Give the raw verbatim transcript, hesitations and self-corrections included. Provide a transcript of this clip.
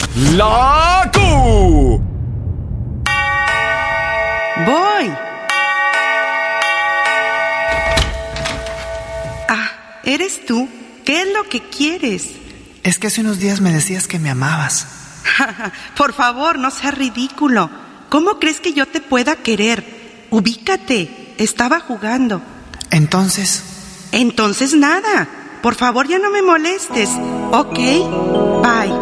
¡La Q! Voy. Ah, ¿eres tú? ¿Qué es lo que quieres? Es que hace unos días me decías que me amabas. Por favor, no seas ridículo. ¿Cómo crees que yo te pueda querer? Ubícate. Estaba jugando. Entonces... Entonces nada. Por favor, ya no me molestes. Ok, bye.